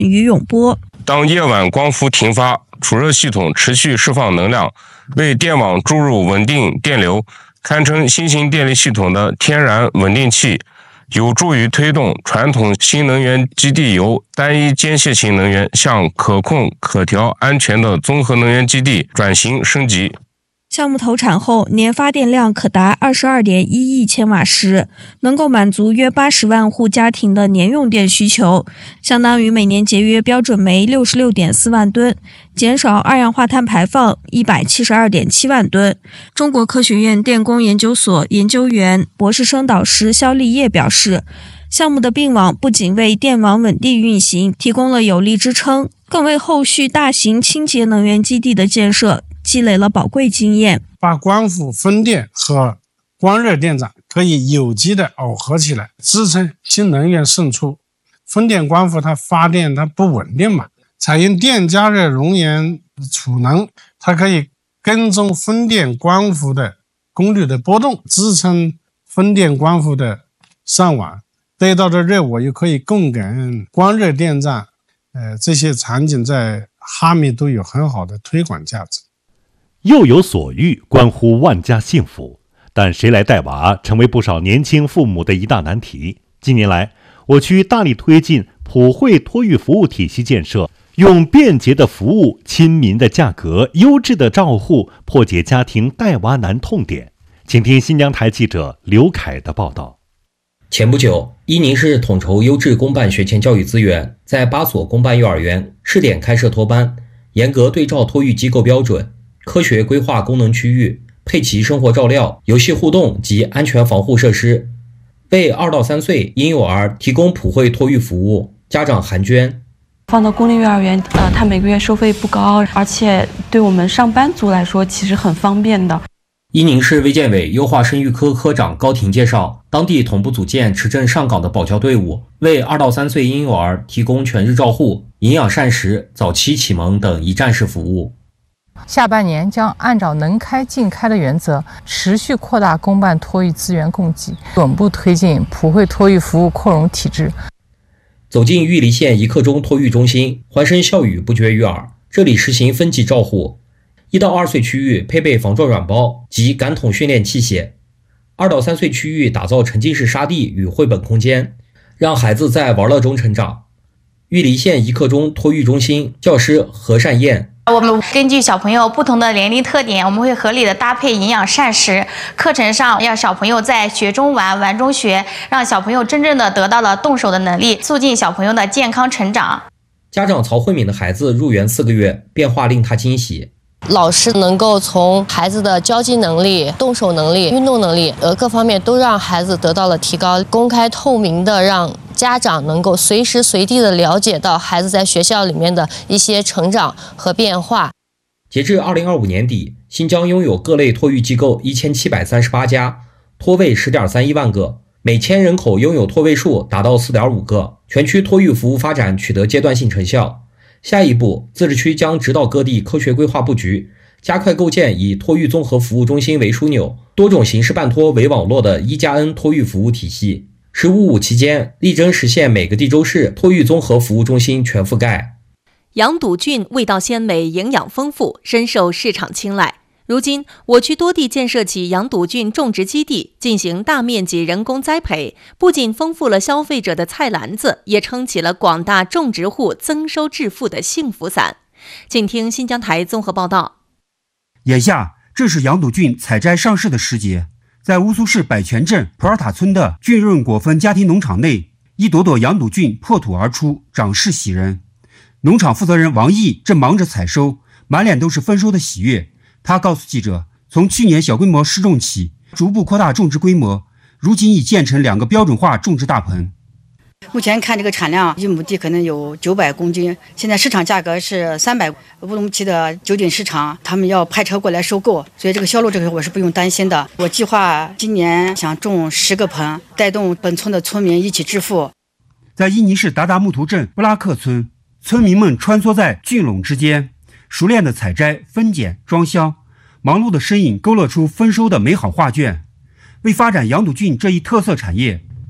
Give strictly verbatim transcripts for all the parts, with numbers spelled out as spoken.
于永波。 当夜晚光伏停发，储热系统持续释放能量，为电网注入稳定电流，堪称新型电力系统的天然稳定器，有助于推动传统新能源基地由单一间歇型能源向可控、可调、安全的综合能源基地转型升级。 项目投产后，年发电量可达 二十二点一亿千瓦时，能够满足约八十万户家庭的年用电需求，相当于每年节约标准煤 六十六点四万吨，减少二氧化碳排放 一百七十二点七万吨。中国科学院电工研究所研究员、博士生导师肖立业表示，项目的并网不仅为电网稳定运行提供了有力支撑，更为后续大型清洁能源基地的建设积累了宝贵经验。 把光伏、风电和光热电站可以有机的耦合起来，支撑新能源胜出。风电、光伏它发电它不稳定嘛，采用电加热熔岩储能，它可以跟踪风电、光伏的功率的波动，支撑风电、光伏的上网，得到的热我又可以供给光热电站。呃，这些场景在哈密都有很好的推广价值。 幼有所育，关乎万家幸福，但谁来带娃成为不少年轻父母的一大难题。近年来，我区大力推进普惠托育服务体系建设，用便捷的服务、亲民的价格、优质的照护，破解家庭带娃难痛点。请听新疆台记者刘凯的报道。 前不久，伊宁市统筹优质公办学前教育资源，在八所公办幼儿园试点开设托班，严格对照托育机构标准，科学规划功能区域，配齐生活照料、游戏互动及安全防护设施，为二到三岁婴幼儿提供普惠托育服务。家长韩娟： 放到公立幼儿园，呃，它每个月收费不高，而且对我们上班族来说其实很方便的。 伊宁市卫健委优化生育科科长高婷介绍，当地同步组建持证上岗的保教队伍，为二到三岁婴幼儿提供全日照护、营养膳食、早期启蒙等一站式服务。 下半年将按照能开尽开的原则，持续扩大公办托育资源供给，稳步推进普惠托育服务扩容体制。 走进玉梨县一刻钟托育中心，欢声笑语不绝于耳。这里实行分级照护，一到二岁区域配备防撞软包及感统训练器械，二到三岁区域打造沉浸式沙地与绘本空间，让孩子在玩乐中成长。玉梨县一刻钟托育中心教师何善燕： 我们根据小朋友不同的年龄特点，我们会合理的搭配营养膳食。课程上让小朋友在学中玩，玩中学，让小朋友真正的得到了动手的能力，促进小朋友的健康成长。 家长曹慧敏的孩子入园四个月，变化令他惊喜。 老师能够从孩子的交际能力、动手能力、运动能力，呃，各方面都让孩子得到了提高，公开透明的让家长能够随时随地的了解到孩子在学校里面的一些成长和变化。 截至二零二五年底，新疆拥有各类托育机构一千七百三十八家，托位 十点三一万个，每千人口拥有托位数达到 四点五个，全区托育服务发展取得阶段性成效。下一步，自治区将指导各地科学规划布局，加快构建以托育综合服务中心为枢纽、多种形式办托为网络的一加 N 托育服务体系。十五五期间，力争实现每个地州市托育综合服务中心全覆盖。 羊肚菌味道鲜美，营养丰富，深受市场青睐。如今，我区多地建设起羊肚菌种植基地，进行大面积人工栽培，不仅丰富了消费者的菜篮子，也撑起了广大种植户增收致富的幸福伞。请听新疆台综合报道。 眼下，这是羊肚菌采摘上市的时节。在乌苏市百泉镇普尔塔村的菌润果分家庭农场内，一朵朵羊肚菌破土而出，长势喜人。农场负责人王毅正忙着采收，满脸都是丰收的喜悦。他告诉记者，从去年小规模试种起，逐步扩大种植规模，如今已建成两个标准化种植大棚。 目前看这个产量，一亩地可能有九百公斤，现在市场价格是三百。乌鲁木齐的九鼎市场，他们要派车过来收购，所以这个销路这个我是不用担心的。我计划今年想种十个棚，带动本村的村民一起致富。 在伊尼市达达木图镇布拉克村，村民们穿梭在菌垄之间，熟练的采摘、分拣、装箱，忙碌的身影勾勒出丰收的美好画卷。为发展羊肚菌这一特色产业，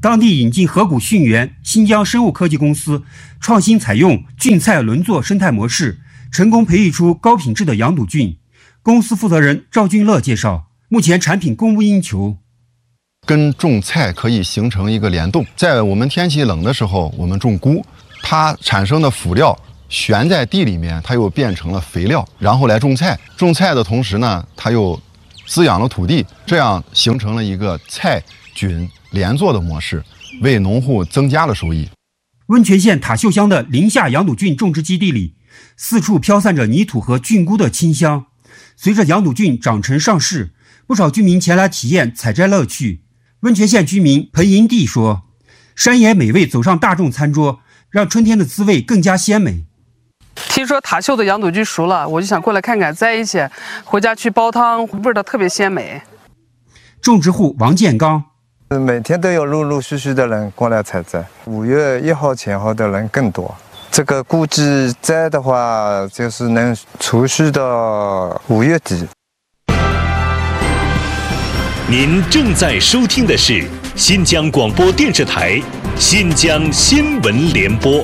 当地引进河谷驯园、新疆生物科技公司创新采用菌菜轮作生态模式，成功培育出高品质的羊肚菌。公司负责人赵俊乐介绍，目前产品供不应求。 跟种菜可以形成一个联动，在我们天气冷的时候，我们种菇，它产生的腐料悬在地里面，它又变成了肥料，然后来种菜。种菜的同时呢，它又滋养了土地，这样形成了一个菜菌连作的模式，为农户增加了收益。 温泉县塔秀乡的林下羊肚菌种植基地里，四处飘散着泥土和菌菇的清香。随着羊肚菌长成上市，不少居民前来体验采摘乐趣。温泉县居民彭银娣说：“山野美味走上大众餐桌，让春天的滋味更加鲜美。” 听说塔秀的羊肚菌熟了，我就想过来看看，摘一些回家去煲汤，味道特别鲜美。 种植户王建刚：“ 每天都有陆陆续续的人过来采摘，五月一号前后的人更多。这个估计摘的话，就是能储蓄到五月底。” 您正在收听的是新疆广播电视台新疆新闻联播。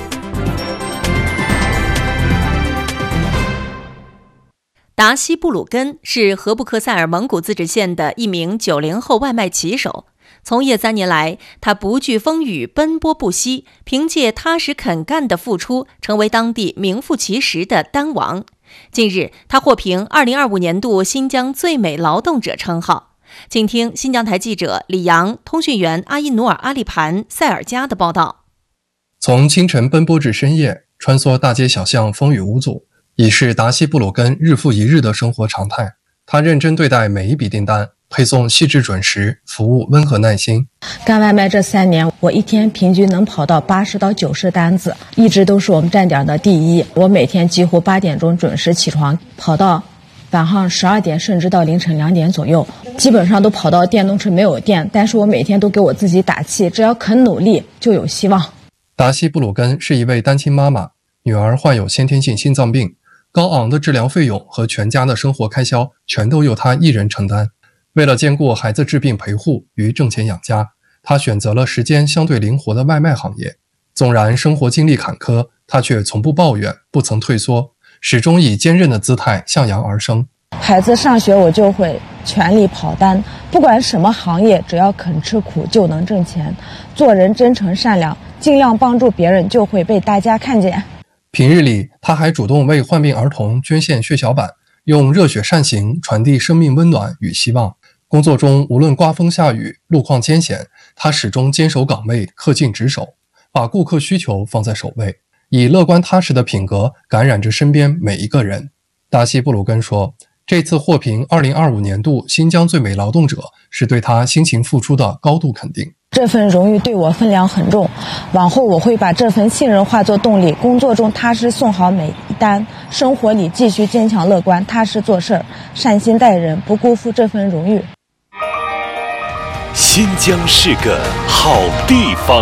达西布鲁根是荷布克塞尔蒙古自治县的一名九零后外卖骑手。从业三年来，他不惧风雨，奔波不息，凭借踏实肯干的付出，成为当地名副其实的单王。近日，他获评二零二五年度新疆最美劳动者称号。请听新疆台记者李阳、通讯员阿伊努尔阿利盘塞尔加的报道。 从清晨奔波至深夜，穿梭大街小巷，风雨无阻，已是达西布鲁根日复一日的生活常态。他认真对待每一笔订单，配送细致准时，服务温和耐心。 干外卖这三年，我一天平均能跑到八十到九十单子，一直都是我们站点的第一。我每天几乎八点钟准时起床，跑到晚上十二点，甚至到凌晨两点左右，基本上都跑到电动车没有电，但是我每天都给我自己打气，只要肯努力就有希望。 达西布鲁根是一位单亲妈妈，女儿患有先天性心脏病，高昂的治疗费用和全家的生活开销全都由她一人承担。为了兼顾孩子治病陪护与挣钱养家，她选择了时间相对灵活的外卖行业。纵然生活经历坎坷，她却从不抱怨，不曾退缩，始终以坚韧的姿态向阳而生。 孩子上学，我就会全力跑单，不管什么行业，只要肯吃苦就能挣钱。做人真诚善良，尽量帮助别人，就会被大家看见。 平日里，他还主动为患病儿童捐献血小板，用热血善行传递生命温暖与希望。工作中无论刮风下雨、路况艰险，他始终坚守岗位，恪尽职守，把顾客需求放在首位，以乐观踏实的品格感染着身边每一个人。达西布鲁根说，这次获评二零二五年度新疆最美劳动者，是对他辛勤付出的高度肯定。 这份荣誉对我分量很重，往后我会把这份信任化作动力，工作中踏实送好每一单，生活里继续坚强乐观，踏实做事儿，善心待人，不辜负这份荣誉。 新疆是个好地方。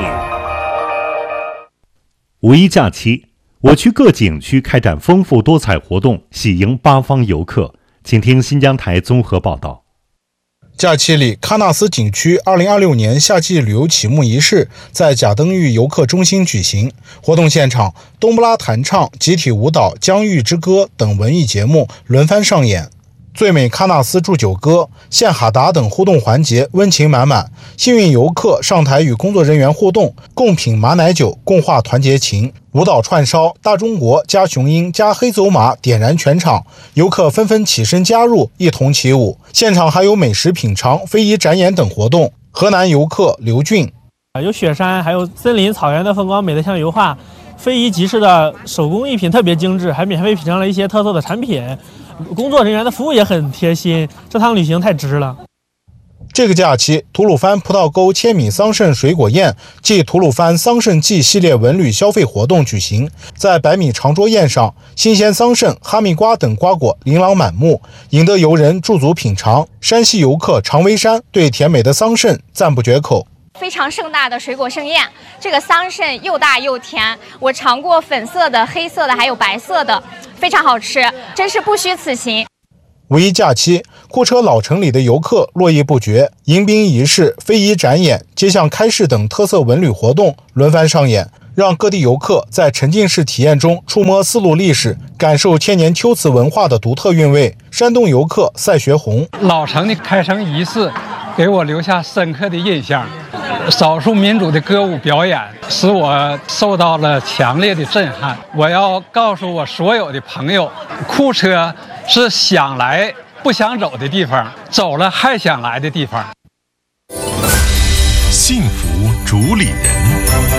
五一假期，我区各景区开展丰富多彩活动，喜迎八方游客。请听新疆台综合报道。 假期里，喀纳斯景区二零二六年夏季旅游启幕仪式在贾登峪游客中心举行。活动现场，冬不拉弹唱、集体舞蹈、疆域之歌等文艺节目轮番上演。最美喀纳斯祝酒歌、献哈达等互动环节温情满满，幸运游客上台与工作人员互动，共品马奶酒，共话团结情。舞蹈串烧、大中国加雄鹰加黑走马点燃全场，游客纷纷起身加入，一同起舞。现场还有美食品尝、非遗展演等活动。河南游客刘俊： 有雪山，还有森林草原的风光，美得像油画。非遗集市的手工艺品特别精致，还免费品尝了一些特色的产品。工作人员的服务也很贴心，这趟旅行太值了。 这个假期，吐鲁番葡萄沟千米桑葚水果宴暨吐鲁番桑葚季系列文旅消费活动举行。在百米长桌宴上，新鲜桑葚、哈密瓜等瓜果琳琅满目，引得游人驻足品尝。山西游客常维山对甜美的桑葚赞不绝口。 非常盛大的水果盛宴，这个桑葚又大又甜，我尝过粉色的、黑色的，还有白色的，非常好吃，真是不虚此行。 五一假期， 库车老城里的游客络绎不绝，迎宾仪式、非遗展演、街巷开市等特色文旅活动轮番上演，让各地游客在沉浸式体验中触摸丝路历史，感受千年秋瓷文化的独特韵味。山东游客赛学红， 老城的开城仪式给我留下深刻的印象，少数民族的歌舞表演使我受到了强烈的震撼。我要告诉我所有的朋友，库车是想来不想走的地方，走了还想来的地方。 幸福主理人。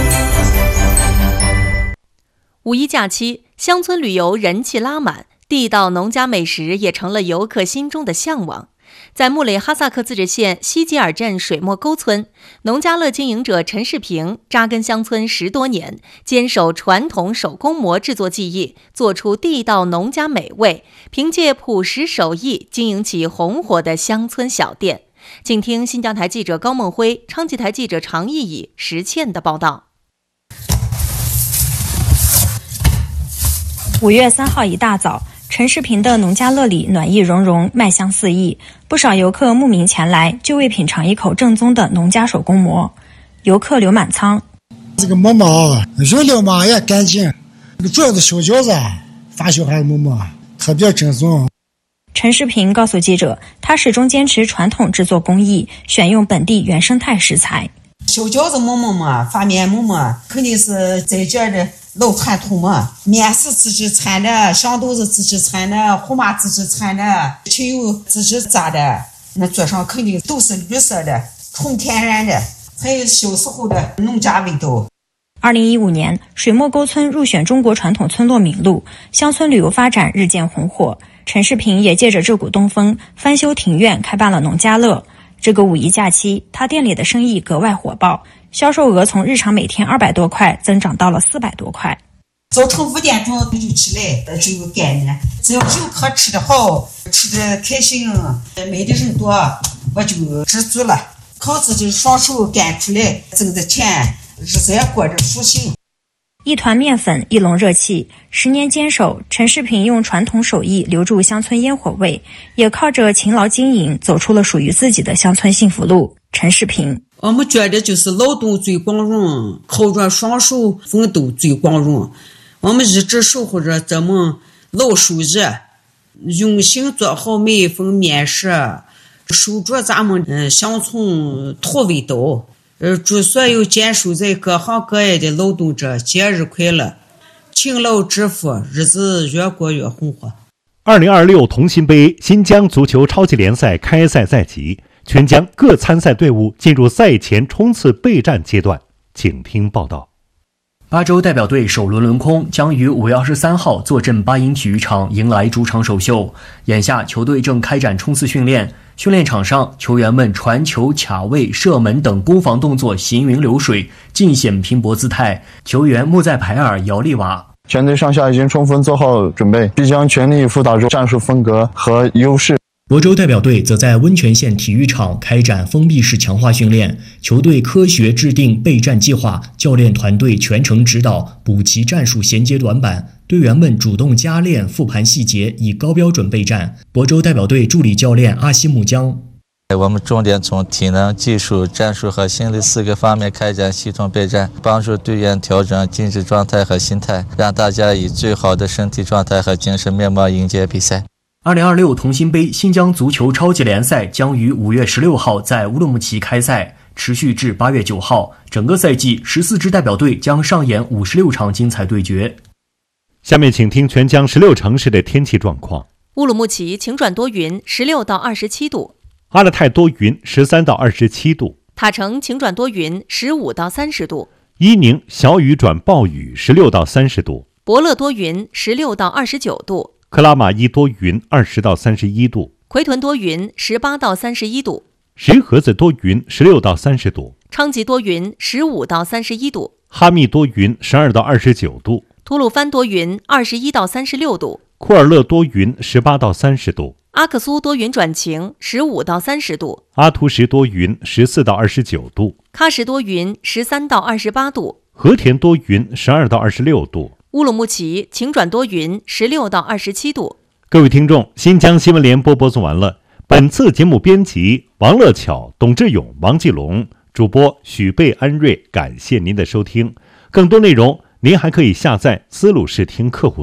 五一假期，乡村旅游人气拉满，地道农家美食也成了游客心中的向往。在木垒哈萨克自治县西吉尔镇水墨沟村，农家乐经营者陈世平扎根乡村十多年，坚守传统手工模制作技艺，做出地道农家美味，凭借朴实手艺经营起红火的乡村小店。请听新疆台记者高梦辉、昌吉台记者常毅以实践的报道。 五月三号一大早，陈世平的农家乐里暖意融融，麦香四溢，不少游客慕名前来，就为品尝一口正宗的农家手工馍。游客刘满仓， 这个馍馍肉料嘛也干净，主要的小饺子发小孩馍馍特别正宗。 陈世平告诉记者，他始终坚持传统制作工艺，选用本地原生态食材。 小饺子馍馍嘛，发面馍馍肯定是在这儿的老传统嘛，面是自己产的，香豆是自己产的，胡麻自己产的，芹油自己榨的，那做上肯定都是绿色的，纯天然的，还有小时候的农家味道。 二零一五年，水墨沟村入选中国传统村落名录，乡村旅游发展日渐红火。陈世平也借着这股东风，翻修庭院，开办了农家乐。这个五一假期，他店里的生意格外火爆，销售额从日常每天二百多块增长到了四百多块。 早晨五点钟就起来，就有概念，只要游客吃得好，吃得开心，买的人多，我就知足了。靠自己双手干出来，挣的钱，日子也过着舒心。 一团面粉，一笼热气，十年坚守，陈世平用传统手艺留住乡村烟火味，也靠着勤劳经营走出了属于自己的乡村幸福路。陈世平， 我们觉得就是劳动最光荣，靠着双手奋斗最光荣。我们一直守护着咱们老手艺，用心做好每一份面食，守住咱们嗯乡村土味道。呃，祝所有坚守在各行各业的劳动者节日快乐，勤劳致富，日子越过越红火。 二零二六同心杯新疆足球超级联赛开赛在即，全疆各参赛队伍进入赛前冲刺备战阶段。请听报道。 巴州代表队首轮轮空将于五月二十三号坐镇巴音体育场迎来主场首秀。眼下球队正开展冲刺训练，训练场上球员们传球、卡位、射门等攻防动作行云流水，尽显拼搏姿态。球员穆在排尔、姚利瓦， 全队上下已经充分做好准备，必将全力以赴打出战术风格和优势。 亳州代表队则在温泉县体育场开展封闭式强化训练，球队科学制定备战计划，教练团队全程指导，补齐战术衔接短板，队员们主动加练复盘细节，以高标准备战。亳州代表队助理教练阿西木江， 我们重点从体能、技术、战术和心理四个方面开展系统备战，帮助队员调整竞技状态和心态，让大家以最好的身体状态和精神面貌迎接比赛。 二零二六同心杯新疆足球超级联赛将于五月十六号在乌鲁木齐开赛，持续至八月九号。整个赛季，十四支代表队将上演五十六场精彩对决。 下面请听全疆十六城市的天气状况。 乌鲁木齐晴转多云，十六到二十七度； 阿勒泰多云，十三到二十七度； 塔城晴转多云，十五到三十度； 伊宁小雨转暴雨，十六到三十度； 博乐多云，十六到二十九度； 克拉玛依多云，二十到三十一度； 奎屯多云，十八到三十一度； 石河子多云，十六到三十度； 昌吉多云，十五到三十一度； 哈密多云，十二到二十九度； 吐鲁番多云，二十一到三十六度； 库尔勒多云，十八到三十度； 阿克苏多云转晴，十五到三十度； 阿图什多云，十四到二十九度； 喀什多云，十三到二十八度； 和田多云，十二到二十六度； 乌鲁木齐晴转多云，十六到二十七度。 各位听众，新疆新闻联播播送完了。 本次节目编辑王乐巧、董志勇、王继龙，主播许贝、安瑞。感谢您的收听。更多内容您还可以下载思路视听客户端。